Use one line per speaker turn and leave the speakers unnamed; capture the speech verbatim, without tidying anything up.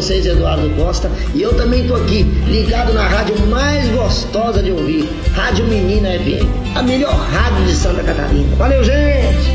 vocês, Eduardo Costa, e eu também tô aqui, ligado na rádio mais gostosa de ouvir, Rádio Menina F M, a melhor rádio de Santa Catarina. Valeu, gente!